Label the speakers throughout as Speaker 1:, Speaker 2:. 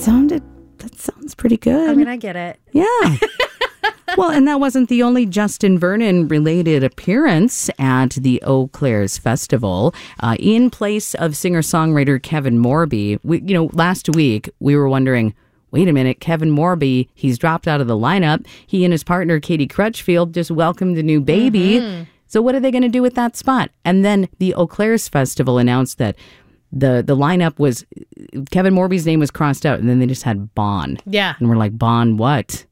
Speaker 1: That sounds pretty good.
Speaker 2: I mean, I get it.
Speaker 1: Yeah. Well, and that wasn't the only Justin Vernon-related appearance at the Eau Claire's Festival. In place of singer-songwriter Kevin Morby, last week we were wondering, wait a minute, Kevin Morby, he's dropped out of the lineup. He and his partner, Katie Crutchfield, just welcomed a new baby. Mm-hmm. So what are they going to do with that spot? And then the Eau Claire's Festival announced that the lineup was, Kevin Morby's name was crossed out, and then they just had Bon.
Speaker 2: Yeah.
Speaker 1: And we're like, Bon what?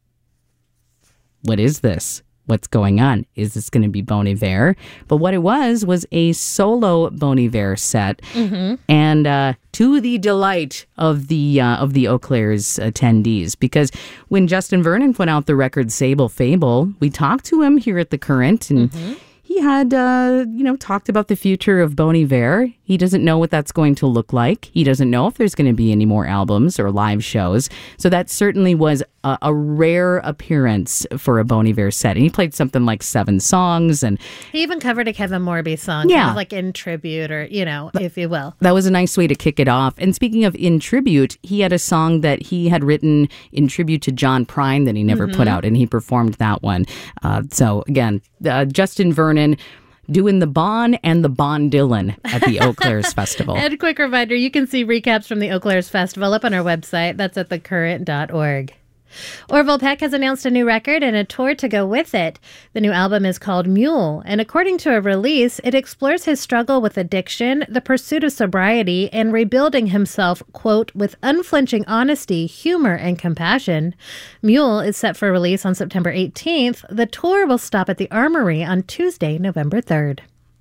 Speaker 1: What is this? What's going on? Is this going to be Bon Iver? But what it was a solo Bon Iver set, mm-hmm. and to the delight of the Eau Claire's attendees. Because when Justin Vernon put out the record Sable Fable, we talked to him here at The Current, and mm-hmm. he had talked about the future of Bon Iver. He doesn't know what that's going to look like. He doesn't know if there's going to be any more albums or live shows. So that certainly was a rare appearance for a Bon Iver set. And he played something like 7 songs. And
Speaker 2: he even covered a Kevin Morby song,
Speaker 1: yeah.
Speaker 2: kind of like in tribute, or, if you will.
Speaker 1: That was a nice way to kick it off. And speaking of in tribute, he had a song that he had written in tribute to John Prine that he never mm-hmm. put out, and he performed that one. So again, Justin Vernon doing the Bon and the Bon Dylan at the Eau Claire's Festival.
Speaker 2: And a quick reminder, you can see recaps from the Eau Claire's Festival up on our website. That's at thecurrent.org. Orville Peck has announced a new record and a tour to go with it. The new album is called Mule, and according to a release, it explores his struggle with addiction, the pursuit of sobriety, and rebuilding himself, quote, with unflinching honesty, humor, and compassion. Mule is set for release on September 18th. The tour will stop at the Armory on Tuesday, November 3rd.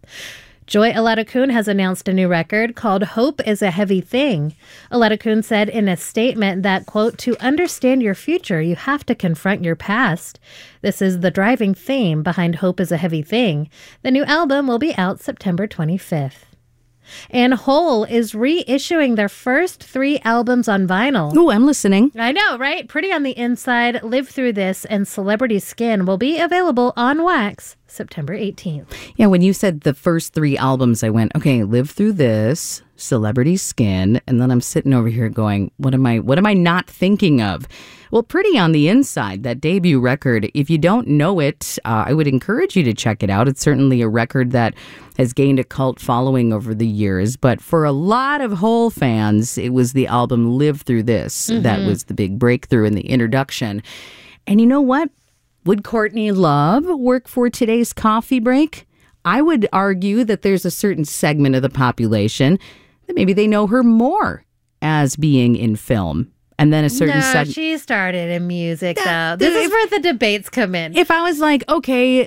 Speaker 2: Joy Aladakun has announced a new record called Hope is a Heavy Thing. Aladakun said in a statement that, quote, to understand your future, you have to confront your past. This is the driving theme behind Hope is a Heavy Thing. The new album will be out September 25th. And Hole is reissuing their first 3 albums on vinyl.
Speaker 1: Oh, I'm listening.
Speaker 2: I know, right? Pretty on the Inside, Live Through This, and Celebrity Skin will be available on wax September 18th.
Speaker 1: Yeah, when you said the first 3 albums, I went, okay, Live Through This, Celebrity Skin, and then I'm sitting over here going, what am I not thinking of? Well, Pretty on the Inside, that debut record, if you don't know it, I would encourage you to check it out. It's certainly a record that has gained a cult following over the years, but for a lot of Hole fans, it was the album Live Through This mm-hmm. that was the big breakthrough in the introduction. And you know what? Would Courtney Love work for today's coffee break? I would argue that there's a certain segment of the population that maybe they know her more as being in film. And then a certain
Speaker 2: she started in music, though. This is where the debates come in.
Speaker 1: If I was like, okay,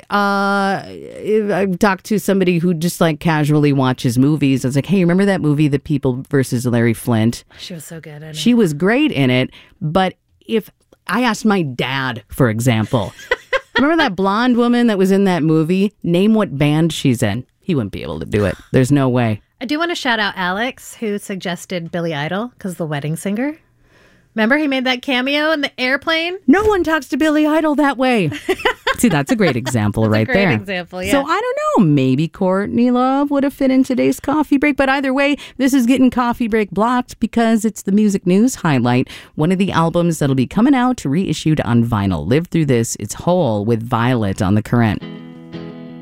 Speaker 1: I talked to somebody who just like casually watches movies. I was like, hey, remember that movie, The People versus Larry Flint?
Speaker 2: She was so good in it.
Speaker 1: She was great in it. But if I asked my dad, for example, remember that blonde woman that was in that movie? Name what band she's in. He wouldn't be able to do it. There's no way.
Speaker 2: I do want to shout out Alex, who suggested Billy Idol, because The Wedding Singer. Remember he made that cameo in the airplane?
Speaker 1: No one talks to Billy Idol that way. See, that's a great example right there.
Speaker 2: Great example, yeah.
Speaker 1: So I don't know. Maybe Courtney Love would have fit in today's coffee break. But either way, this is getting coffee break blocked because it's the music news highlight. One of the albums that'll be coming out reissued on vinyl. Live Through This. It's Hole with Violet on The Current.